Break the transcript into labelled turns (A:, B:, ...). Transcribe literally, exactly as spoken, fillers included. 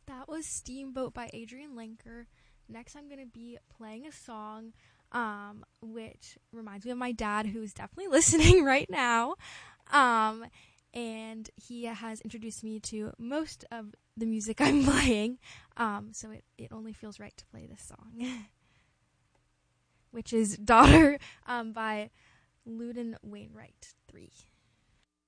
A: That was Steamboat by Adrian Lenker. Next, I'm going to be playing a song, um, which reminds me of my dad, who's definitely listening right now. Um, and he has introduced me to most of the music I'm playing. Um, so it, it only feels right to play this song, which is Daughter um, by Loudon Wainwright three.